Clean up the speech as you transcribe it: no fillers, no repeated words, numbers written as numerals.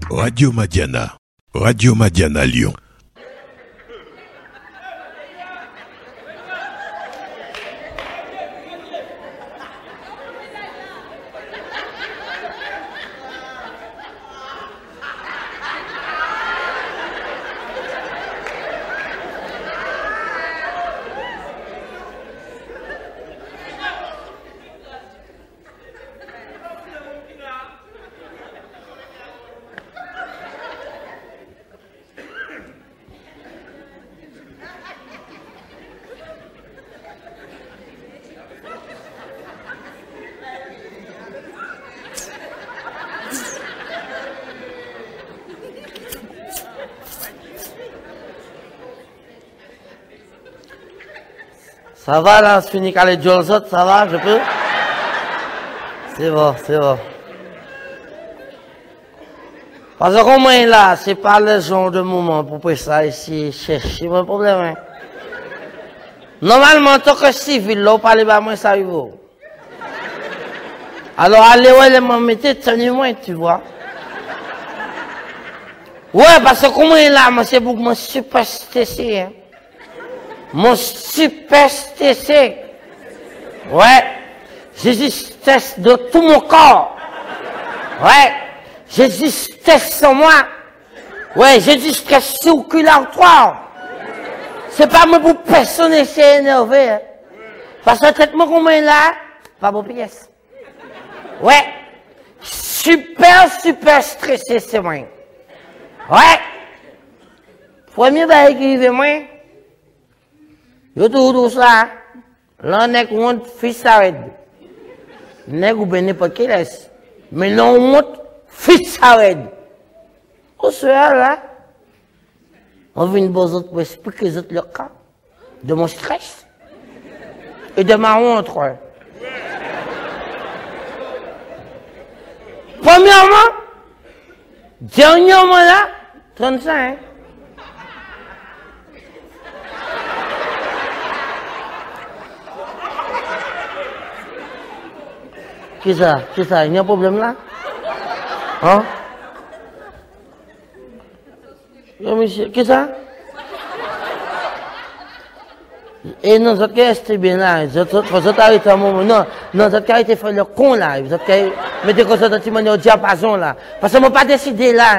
Radio Madiana. Radio Madiana Lyon. Ça va là, je finis les Jolzot, ça va, je peux? C'est bon, c'est bon. Parce que moi là, c'est pas le genre de moment pour faire ça ici, chercher mon problème. Hein. Normalement, en tant que civil, là, on parle pas moins ça, vous. Alors, allez, ouais, m'en mettez, tenez moins, tu vois. Ouais, parce que moi là, moi, c'est pour que moi super stressé, hein. Mon super stressé. Ouais. J'ai du stress de tout mon corps. Ouais. J'ai du stress sur moi. Ouais, j'ai du stress circulatoire. C'est pas moi pour personne c'est énervé. Hein. Parce que le traitement qu'on met là, pas bon pièce. Ouais. Super stressé, c'est moi. Ouais. Premier bail qui arrive, moi. Yo tout ça, là, on est contre fils arrête. N'est ou ben n'importe qui laisse. Mais non, monte fils arrête. Au soir, là, on vient de vos autres pour expliquer les autres le cas de mon stress et de ma honte. Premièrement, dernièrement là, 35. Qu'est-ce que ça? Il y a un problème là? Hein? Monsieur, qu'est-ce que ça? Et non, ça reste bien là. Ça arrête un moment. Non, ça arrête de faire le con là. Ça arrête de mettre comme ça dans le diapason là. Parce que je n'ai pas décidé là.